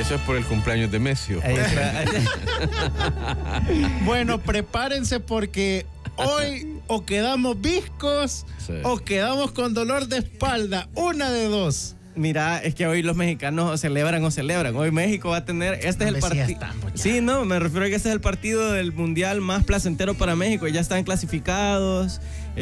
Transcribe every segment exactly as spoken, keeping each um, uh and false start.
eso es por el cumpleaños de Messi. Bueno, prepárense porque hoy o quedamos viscos sí. o quedamos con dolor de espalda. Una de dos. Mira, es que hoy los mexicanos celebran o celebran. Hoy México va a tener, este no es el partido. Sí, no, me refiero a que este es el partido del mundial más placentero para México. Ya están clasificados.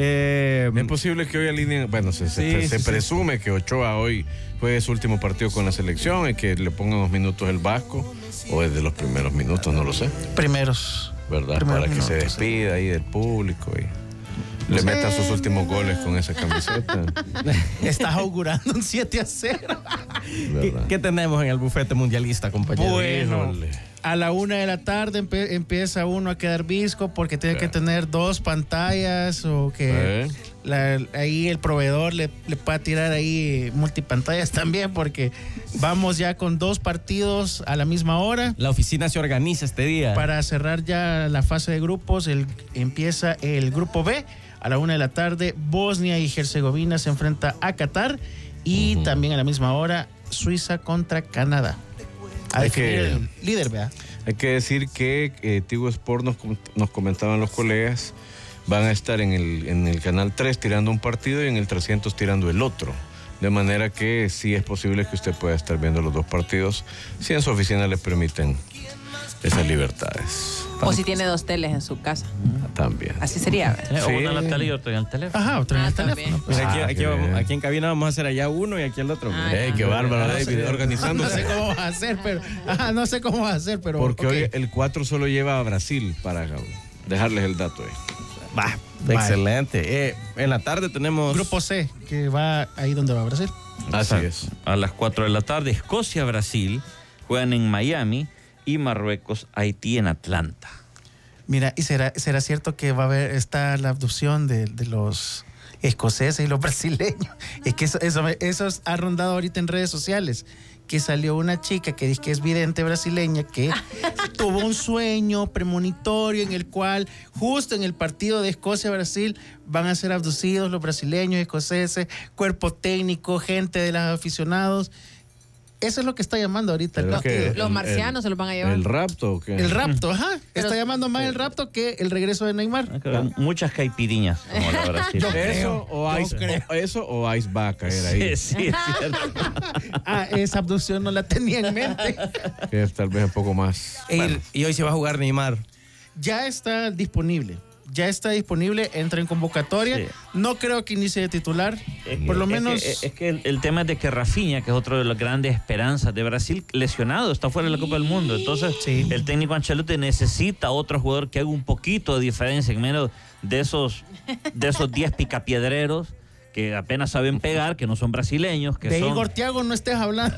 Eh, es posible que hoy alineen, bueno, se, sí, se, se sí, presume sí. que Ochoa hoy fue su último partido con la selección y que le pongan unos minutos el Vasco, o desde los primeros minutos, no lo sé. Primeros. ¿Verdad? Primeros para minutos, que se despida sí. ahí del público y le sí. metan sus últimos goles con esa camiseta. Estás augurando un siete a cero. ¿Qué, ¿Qué tenemos en el bufete mundialista, compañero? Bueno, Híjole. a la una de la tarde empe- empieza uno a quedar visco porque tiene sí. que tener dos pantallas o que sí. la, ahí el proveedor le, le pueda tirar ahí multipantallas también, porque vamos ya con dos partidos a la misma hora. La oficina se organiza este día. Para cerrar ya la fase de grupos, el, empieza el grupo B. A la una de la tarde, Bosnia y Herzegovina se enfrenta a Qatar y uh-huh. también a la misma hora, Suiza contra Canadá. A hay definir que, el líder, ¿verdad? Hay que decir que eh, Tigo Sport nos, nos comentaban los colegas, van a estar en el, en el canal tres tirando un partido y en el trescientos tirando el otro. De manera que sí es posible que usted pueda estar viendo los dos partidos si en su oficina le permiten esas libertades. O si tiene dos teles en su casa. También. Así sería. Sí. O una en la tele y otra en el teléfono. Ajá, otra en ah, el teléfono. Pues aquí, ah, aquí, vamos, aquí en cabina vamos a hacer allá uno y aquí el otro. Ah, hey, qué bárbaro, David, no sé, organizándose. No sé cómo vas a hacer, pero... Ajá, no sé cómo vas a hacer, pero... Porque okay. hoy el cuatro solo lleva a Brasil, para dejarles el dato ahí. Va, excelente. Eh, en la tarde tenemos... Grupo C, que va ahí donde va Brasil. Así es. A las cuatro de la tarde, Escocia, Brasil, juegan en Miami y Marruecos, Haití en Atlanta. Mira, ¿y será, será cierto que va a haber esta la abducción de, de los escoceses y los brasileños? Es que eso, eso, eso ha rondado ahorita en redes sociales, que salió una chica que dice que es vidente brasileña, que tuvo un sueño premonitorio en el cual justo en el partido de Escocia-Brasil van a ser abducidos los brasileños, escoceses, cuerpo técnico, gente de los aficionados. Eso es lo que está llamando ahorita el partido. Los marcianos el, se los van a llevar. ¿El rapto o qué? El rapto, ajá. Pero, está llamando más el rapto que el regreso de Neymar. Muchas caipiriñas, como la Brasil. Yo eso, o ice, o, eso o Ice va a caer ahí. Sí, sí, es cierto. Ah, esa abducción no la tenía en mente. Que es tal vez un poco más. Y, bueno. y hoy se va a jugar Neymar. Ya está disponible. Ya está disponible, entra en convocatoria. Sí. No creo que inicie de titular. Es por que, lo menos. Es que, es que el, el tema es de que Rafinha, que es otro de las grandes esperanzas de Brasil, lesionado, está fuera de la Copa del Mundo. Entonces, sí. el técnico Ancelotti necesita otro jugador que haga un poquito de diferencia en menos de esos de esos diez picapiedreros que apenas saben pegar, que no son brasileños. Que de son... Igor Thiago no estés hablando.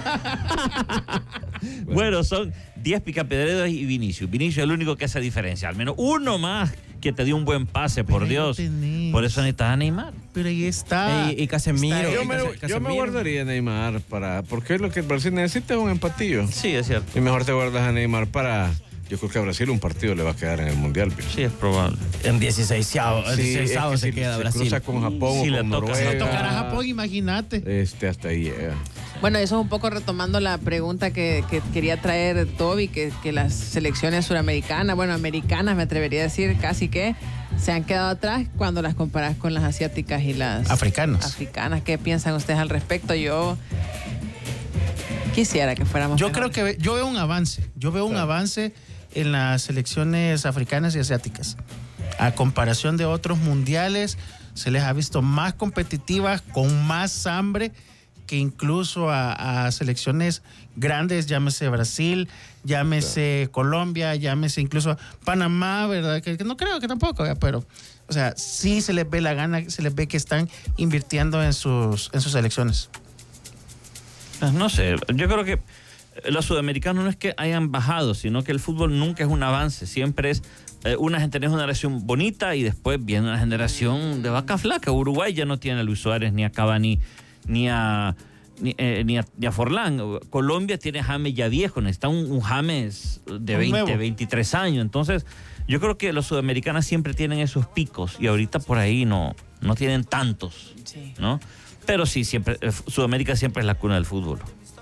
Bueno, son diez picapiedreros y Vinicius. Vinicius es el único que hace diferencia. Al menos uno más que te dio un buen pase, por Pero Dios. Tenés. Por eso necesitas a Neymar. Pero ahí está. Y, y Casemiro. Está yo, me, Casemiro. yo me guardaría a Neymar para... Porque lo que Brasil necesita es un empatillo. Sí, es cierto. Y mejor te guardas a Neymar para... Yo creo que a Brasil un partido le va a quedar en el Mundial. ¿Pero? Sí, es probable. En dieciseisavo sí, es que se si, queda se Brasil. Cruza con Japón sí, o con Noruega. Si le tocará a Japón, imagínate. Este, hasta ahí llega. Bueno, eso es un poco retomando la pregunta que, que quería traer Toby, que, que las selecciones suramericanas, bueno, americanas me atrevería a decir casi que se han quedado atrás cuando las comparas con las asiáticas y las africanas. africanas. ¿Qué piensan ustedes al respecto? Yo quisiera que fuéramos Yo mejor. creo que yo veo un avance. Yo veo un claro. avance en las selecciones africanas y asiáticas. A comparación de otros mundiales, se les ha visto más competitivas, con más hambre, que incluso a, a selecciones grandes, llámese Brasil, llámese claro. Colombia, llámese incluso Panamá, ¿verdad? Que, que no creo que tampoco, pero, o sea, sí se les ve la gana, se les ve que están invirtiendo en sus, en sus selecciones. No sé, yo creo que los sudamericanos no es que hayan bajado, sino que el fútbol nunca es un avance, siempre es eh, una generación, una generación bonita y después viene una generación de vaca flaca. Uruguay ya no tiene a Luis Suárez, ni a Cavani, ni a ni, eh, ni, a, ni a Forlán. Colombia tiene a James ya viejo, necesita un, un James de veinte, veintitrés años. Entonces, yo creo que los sudamericanos siempre tienen esos picos y ahorita por ahí no, no tienen tantos, sí. ¿no? Pero sí, siempre, Sudamérica siempre es la cuna del fútbol.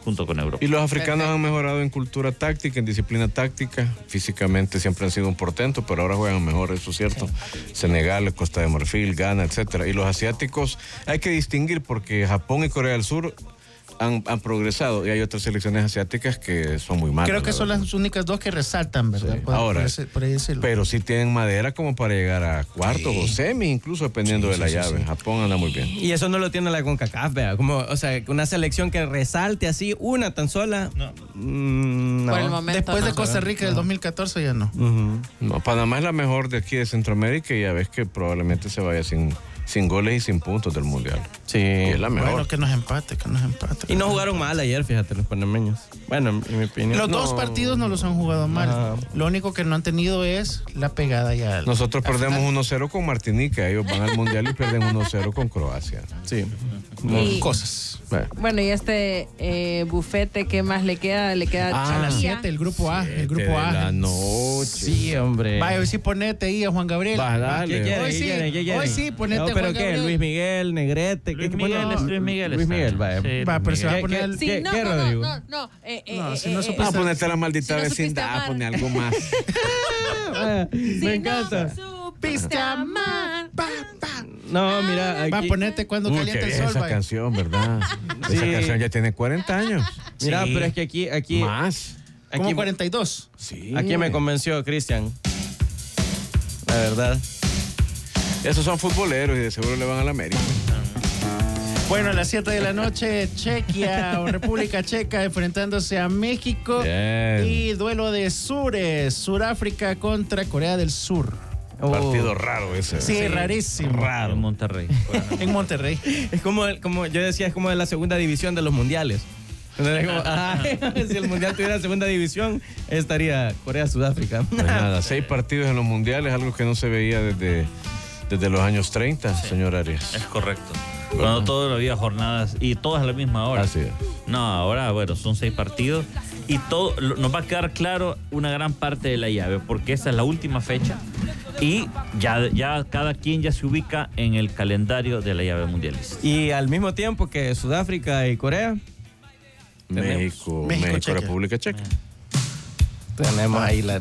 junto con Europa. Y los africanos han mejorado en cultura táctica, en disciplina táctica. Físicamente siempre han sido un portento, pero ahora juegan mejor, eso es cierto. Sí. Senegal, Costa de Marfil, Ghana, etcétera. Y los asiáticos hay que distinguir porque Japón y Corea del Sur Han, han progresado y hay otras selecciones asiáticas que son muy malas. Creo que son verdad. las únicas dos que resaltan, ¿verdad? Sí. Por, Ahora, por ese, por ahí decirlo. Pero sí tienen madera como para llegar a cuartos sí. o semi, incluso dependiendo sí, de la sí, llave. Sí. Japón anda muy bien. Y eso no lo tiene la CONCACAF, vea. Como, o sea, una selección que resalte así, una tan sola. No. Mm, no. Por el momento, Después no. de Costa Rica del dos mil catorce ya no. Uh-huh. No, Panamá es la mejor de aquí de Centroamérica y ya ves que probablemente se vaya sin, sin goles y sin puntos del Mundial. Sí. Y es la mejor. Bueno, que nos empate, que nos empate. Y no jugaron mal ayer, fíjate, los panameños. Bueno, en, en mi opinión. Los no. dos partidos no los han jugado mal. Ah. Lo único que no han tenido es la pegada ya. Nosotros perdemos uno cero con Martinica. Ellos van al Mundial y pierden uno cero con Croacia. Sí. Y, cosas. Bueno, bueno y este eh, bufete, ¿qué más le queda? Le queda ah, a las siete, el grupo A. El grupo A. De la noche. Sí, hombre. Vaya, hoy sí ponete ahí a Juan Gabriel. Va, dale. ¿Qué quiere, hoy, ¿qué sí, quiere, ¿qué quiere? hoy sí, ponete no, a ¿pero Juan qué? Gabriel. Luis Miguel, Negrete. Luis ¿qué, Miguel, qué es Luis Miguel. Luis Miguel, vaya. Sí, va, pero se va a poner el... Sí, ¿Qué, no, qué, no, Rodrigo? no, no, no. Eh, eh, no, eh, si no eh, supiste- Ah, ponete a la maldita si no supiste vecindad, amar. pone algo más. Me Si encanta. No supiste amar. No, mira, aquí, Va a ponerte cuando Uy, calienta qué el vieja sol, esa vaya. canción, ¿verdad? Sí. Esa canción ya tiene cuarenta años. mira, Sí. pero es que aquí, aquí, Más. Como aquí, cuarenta y dos. Sí. aquí me convenció Cristian. La verdad. Esos son futboleros y de seguro le van a la América. Bueno, a las siete de la noche, Chequia o República Checa enfrentándose a México. Bien. Y duelo de sures, Suráfrica contra Corea del Sur. Un partido raro ese. Sí, rarísimo. Raro. En Monterrey. En Monterrey. Es como, como yo decía, es como de la segunda división de los mundiales. Entonces, como, ah, si el mundial tuviera segunda división, estaría Corea-Sudáfrica. Pues nada, seis partidos en los mundiales, algo que no se veía desde, desde los años treinta, sí. Señor Arias. Es correcto. Cuando todo había jornadas y todas a la misma hora. Así es. No, ahora, bueno, son seis partidos y todo nos va a quedar claro una gran parte de la llave, porque esa es la última fecha y ya, ya cada quien ya se ubica en el calendario de la llave mundialista. Y al mismo tiempo que Sudáfrica y Corea, México, México, México, Chequia. República Checa. tenemos ahí la...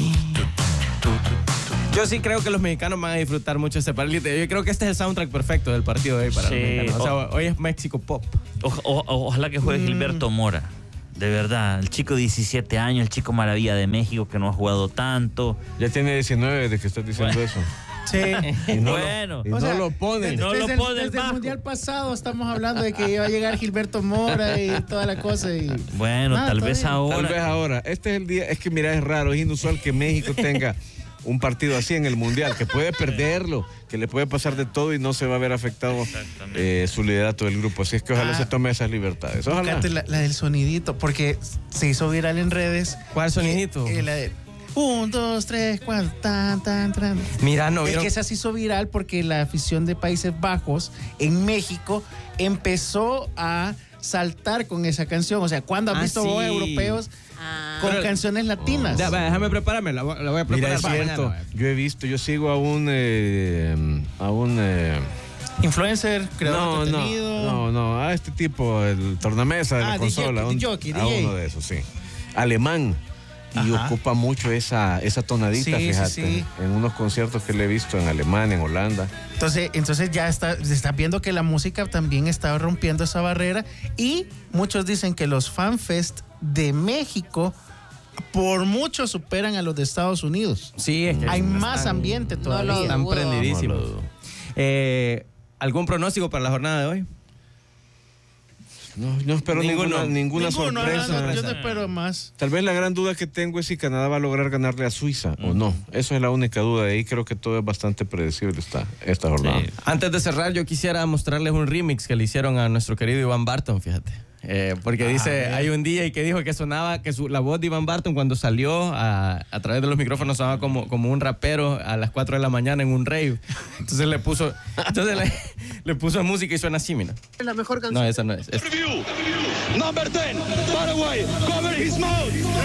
Yo sí creo que los mexicanos van a disfrutar mucho este partido. Yo creo que este es el soundtrack perfecto del partido de hoy para Sí. los mexicanos. O sea, hoy es México Pop. O- o- ojalá que juegue Gilberto Mora. De verdad, el chico de diecisiete años, el chico maravilla de México que no ha jugado tanto. Ya tiene diecinueve de que estás diciendo Bueno. eso. Sí. Y no Bueno. lo, y O no sea, lo ponen. no desde lo el- pone el Desde el bajo. mundial pasado estamos hablando de que iba a llegar Gilberto Mora y toda la cosa. Y... Bueno, Nada, tal está vez bien. ahora. Tal vez ahora. Este es el día. Es que mira, es raro, es inusual que México tenga un partido así en el Mundial, que puede perderlo, que le puede pasar de todo y no se va a ver afectado eh, su liderato del grupo. Así es que ojalá Ah. se tome esas libertades. Ojalá. Fíjate la, la del sonidito, porque se hizo viral en redes. ¿Cuál sonidito? Eh, la de un, dos, tres, cuatro, tan, tan, tan. Mira, no Es vieron. que esa se hizo viral porque la afición de Países Bajos en México empezó a saltar con esa canción. O sea, ¿cuándo has Ah, visto sí. vos europeos Ah. con Pero- canciones latinas? Ya, va, déjame prepararme, la, voy- la voy a preparar. Mira, es para cierto. mañana, Yo he visto, yo sigo a un. eh, a un. eh, Influencer, creador no, de no, contenido. no, no, a este tipo, el tornamesa de Ah, la consola. D J, un- D J, a uno de esos, sí. Alemán. Y Ajá. ocupa mucho esa, esa tonadita, Sí, sí, fíjate. sí. En unos conciertos que le he visto en Alemania, en Holanda. Entonces, entonces ya está, se está viendo que la música también está rompiendo esa barrera y muchos dicen que los fanfest de México por mucho superan a los de Estados Unidos. Sí, es que Hay están- más ambiente todavía. lo Están dudo. prendidísimos. No lo dudo. Eh, ¿Algún pronóstico para la jornada de hoy? No, no espero Ninguno. ninguna, ninguna Ninguno, sorpresa. no, yo no espero más. Tal vez la gran duda que tengo es si Canadá va a lograr ganarle a Suiza o no. Eso es la única duda. De ahí creo que todo es bastante predecible esta, esta jornada. Sí. Antes de cerrar, yo quisiera mostrarles un remix que le hicieron a nuestro querido Iván Barton, fíjate. Eh, porque dice, hay un D J que dijo que sonaba, que su, la voz de Iván Barton cuando salió a, a través de los micrófonos sonaba como, como un rapero a las cuatro de la mañana en un rave. Entonces le puso, entonces le, le puso música y suena así, mira. La mejor canción. No, esa no es. es- Number ten, Paraguay, cover his mouth.